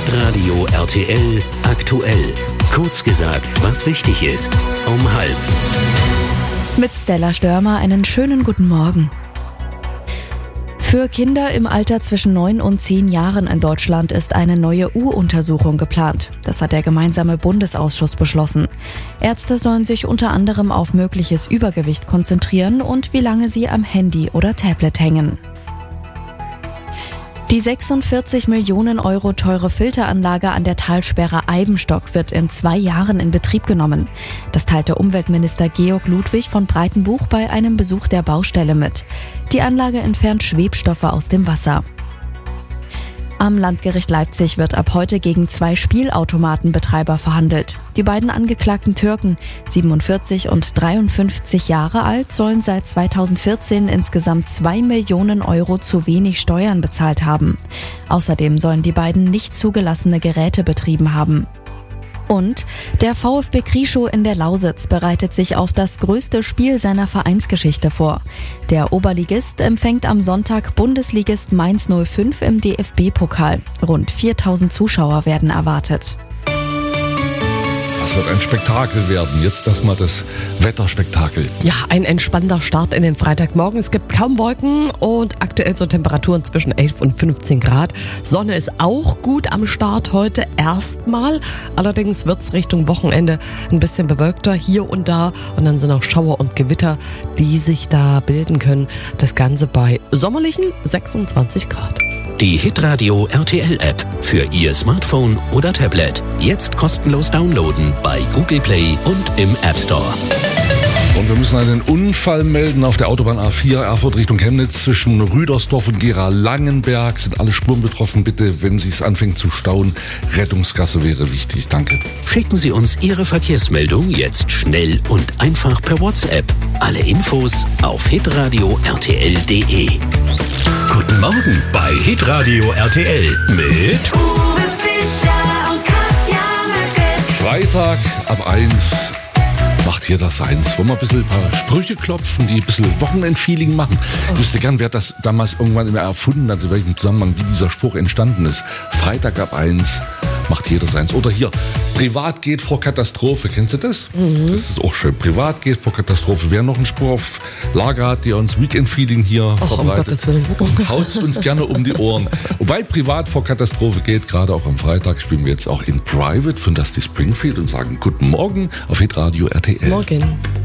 Hitradio RTL aktuell. Kurz gesagt, was wichtig ist. Um 12:30. Mit Stella Störmer einen schönen guten Morgen. Für Kinder im Alter zwischen 9 und 10 Jahren in Deutschland ist eine neue U-Untersuchung geplant. Das hat der gemeinsame Bundesausschuss beschlossen. Ärzte sollen sich unter anderem auf mögliches Übergewicht konzentrieren und wie lange sie am Handy oder Tablet hängen. Die 46 Millionen Euro teure Filteranlage an der Talsperre Eibenstock wird in 2 Jahren in Betrieb genommen. Das teilte Umweltminister Georg Ludwig von Breitenbuch bei einem Besuch der Baustelle mit. Die Anlage entfernt Schwebstoffe aus dem Wasser. Am Landgericht Leipzig wird ab heute gegen 2 Spielautomatenbetreiber verhandelt. Die beiden angeklagten Türken, 47 und 53 Jahre alt, sollen seit 2014 insgesamt 2 Millionen Euro zu wenig Steuern bezahlt haben. Außerdem sollen die beiden nicht zugelassene Geräte betrieben haben. Und der VfB Krieschow in der Lausitz bereitet sich auf das größte Spiel seiner Vereinsgeschichte vor. Der Oberligist empfängt am Sonntag Bundesligist Mainz 05 im DFB-Pokal. Rund 4000 Zuschauer werden erwartet. Das wird ein Spektakel werden. Jetzt erstmal das Wetterspektakel. Ja, ein entspannter Start in den Freitagmorgen. Es gibt kaum Wolken und aktuell so Temperaturen zwischen 11 und 15 Grad. Sonne ist auch gut am Start heute erstmal. Allerdings wird es Richtung Wochenende ein bisschen bewölkter hier und da. Und dann sind auch Schauer und Gewitter, die sich da bilden können. Das Ganze bei sommerlichen 26 Grad. Die Hitradio RTL App für Ihr Smartphone oder Tablet. Jetzt kostenlos downloaden bei Google Play und im App Store. Und wir müssen einen Unfall melden auf der Autobahn A4 Erfurt Richtung Chemnitz zwischen Rüdersdorf und Gera-Langenberg. Sind alle Spuren betroffen. Bitte, wenn es anfängt zu stauen, Rettungsgasse wäre wichtig. Danke. Schicken Sie uns Ihre Verkehrsmeldung jetzt schnell und einfach per WhatsApp. Alle Infos auf hitradio RTL.de. Guten Morgen bei Hitradio RTL mit Uwe Fischer und Katja Merkel. Freitag ab 1 macht hier das Seins. Wollen wir ein paar Sprüche klopfen, die ein bisschen Wochenendfeeling machen? Ich wüsste gern, wer das damals irgendwann immer erfunden hat, in welchem Zusammenhang, wie dieser Spruch entstanden ist. Freitag ab 1 macht jeder seins. Oder hier, Privat geht vor Katastrophe. Kennst du das? Das ist auch schön. Privat geht vor Katastrophe. Wer noch einen Spruch auf Lager hat, der uns Weekend-Feeling hier verbreitet, um Gottes Willen. haut's uns gerne um die Ohren. Weil Privat vor Katastrophe geht, gerade auch am Freitag, spielen wir jetzt auch in Private von Dusty Springfield und sagen Guten Morgen auf Hitradio RTL. Morgen.